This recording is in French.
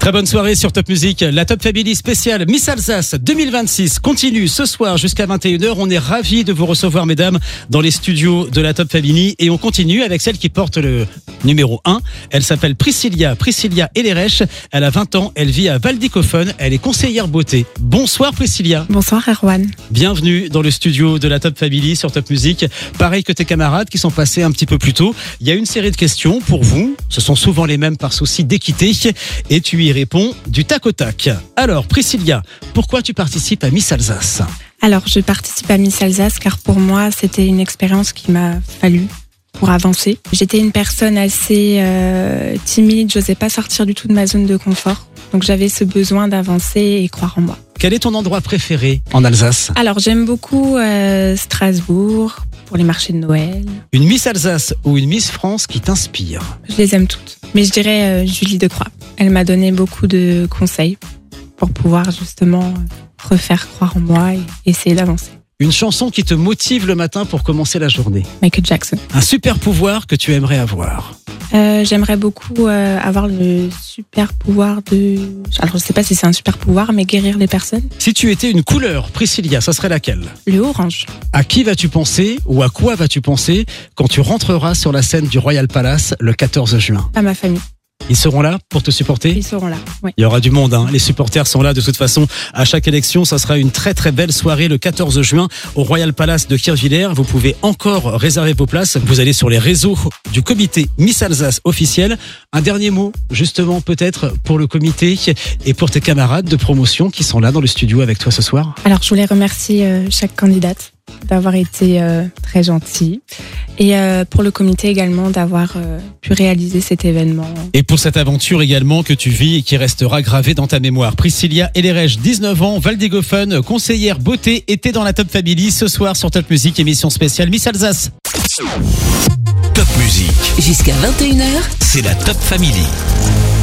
Très bonne soirée sur Top Music. La Top Family spéciale Miss Alsace 2026 continue ce soir jusqu'à 21h. On est ravis de vous recevoir, mesdames, dans les studios de la Top Family. Et on continue avec celle qui porte le numéro 1. Elle s'appelle Priscilla Ellerech. Elle a 20 ans. Elle vit à Waldikhofen. Elle est conseillère beauté. Bonsoir Priscilla. Bonsoir Erwan. Bienvenue dans le studio de la Top Family sur Top Music. Pareil que tes camarades qui sont passés un petit peu plus tôt. Il y a une série de questions pour vous. Ce sont souvent les mêmes par souci d'équité. Et tu y réponds du tac au tac. Alors Priscilla, pourquoi tu participes à Miss Alsace ? Alors je participe à Miss Alsace car pour moi c'était une expérience qui m'a fallu pour avancer. J'étais une personne assez timide, j'osais pas sortir du tout de ma zone de confort. Donc j'avais ce besoin d'avancer et croire en moi. Quel est ton endroit préféré en Alsace ? Alors j'aime beaucoup Strasbourg pour les marchés de Noël. Une Miss Alsace ou une Miss France qui t'inspire ? Je les aime toutes. Mais je dirais Julie Decroix. Elle m'a donné beaucoup de conseils pour pouvoir justement refaire croire en moi et essayer d'avancer. Une chanson qui te motive le matin pour commencer la journée ? Michael Jackson. Un super pouvoir que tu aimerais avoir ? J'aimerais beaucoup avoir le super pouvoir de... Alors je sais pas si c'est un super pouvoir, mais guérir les personnes. Si tu étais une couleur, Priscilla, ça serait laquelle ? Le orange. À qui vas-tu penser ou à quoi vas-tu penser quand tu rentreras sur la scène du Royal Palace le 14 juin ? À ma famille. Ils seront là pour te supporter ? Ils seront là, oui. Il y aura du monde, hein. Les supporters sont là de toute façon. À chaque élection, ça sera une très très belle soirée le 14 juin au Royal Palace de Kirchwiller. Vous pouvez encore réserver vos places. Vous allez sur les réseaux du comité Miss Alsace officiel. Un dernier mot, justement, peut-être pour le comité et pour tes camarades de promotion qui sont là dans le studio avec toi ce soir. Alors, je voulais remercier chaque candidate d'avoir été très gentille et pour le comité également d'avoir pu réaliser cet événement. Et pour cette aventure également que tu vis et qui restera gravée dans ta mémoire. Priscilla Ellerech, 19 ans, Waldikhofen, conseillère beauté, était dans la Top Family ce soir sur Top Music, émission spéciale Miss Alsace. Top Music. Jusqu'à 21h, C'est la Top Family.